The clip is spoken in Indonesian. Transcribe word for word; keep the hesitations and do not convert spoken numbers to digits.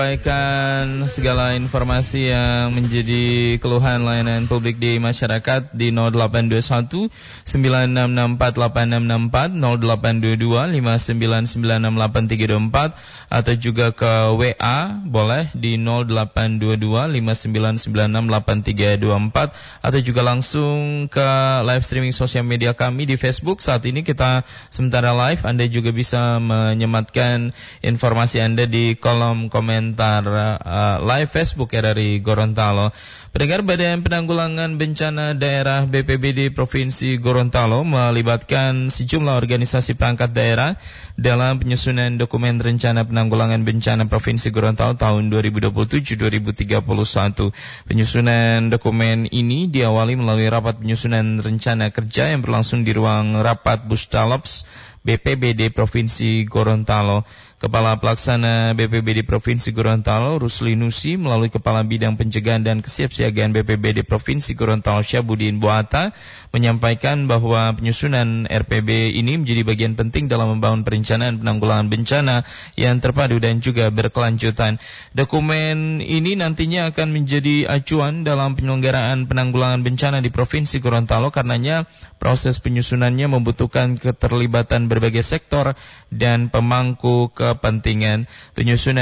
Sampaikan segala informasi yang menjadi keluhan layanan publik di masyarakat di nol delapan dua satu sembilan enam enam empat delapan enam enam empat, nol delapan dua dua lima sembilan sembilan enam delapan tiga dua empat, atau juga ke W A boleh di nol delapan dua dua lima sembilan sembilan enam delapan tiga dua empat, atau juga langsung ke live streaming sosial media kami di Facebook. Saat ini kita sementara live, Anda juga bisa menyematkan informasi Anda di kolom komentar uh, live Facebook R R I Gorontalo. Pendengar, Badan Penanggulangan Bencana Daerah B P B D Provinsi Gorontalo melibatkan sejumlah organisasi perangkat daerah dalam penyusunan dokumen rencana penanggulangan bencana Provinsi Gorontalo tahun dua ribu dua puluh tujuh sampai dua ribu tiga puluh satu. Penyusunan dokumen ini diawali melalui rapat penyusunan rencana kerja yang berlangsung di ruang rapat Bustalops B P B D Provinsi Gorontalo. Kepala Pelaksana B P B D Provinsi Gorontalo, Rusli Nusi, melalui Kepala Bidang Pencegahan dan Kesiapsiagaan B P B D Provinsi Gorontalo, Syabudin Boata, menyampaikan bahwa penyusunan R P B ini menjadi bagian penting dalam membangun perencanaan penanggulangan bencana yang terpadu dan juga berkelanjutan. Dokumen ini nantinya akan menjadi acuan dalam penyelenggaraan penanggulangan bencana di Provinsi Gorontalo, karenanya proses penyusunannya membutuhkan keterlibatan berbagai sektor dan pemangku kepentingan. Penyusunan